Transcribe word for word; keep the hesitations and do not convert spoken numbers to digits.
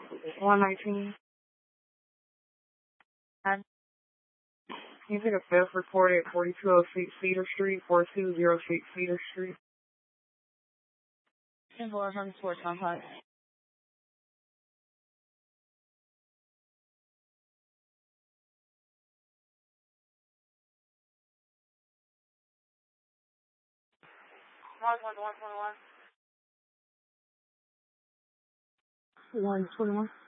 one nineteen. And Can you take a theft report at forty-two oh six Cedar Street, forty-two oh six Cedar Street? simple on sports complex. one twenty-one. one twenty-one.